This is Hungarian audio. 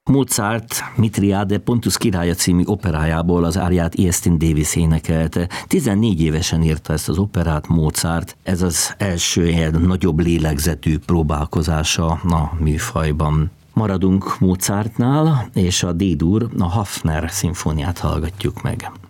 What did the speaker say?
Mozart Mitriade Pontus királya című operájából az áriát Iestyn Davis énekelte. 14 évesen írta ezt az operát Mozart. Ez az első ilyen nagyobb lélegzetű próbálkozása a műfajban. Maradunk Mozartnál, és a D-dur, a Hafner szimfóniát hallgatjuk meg.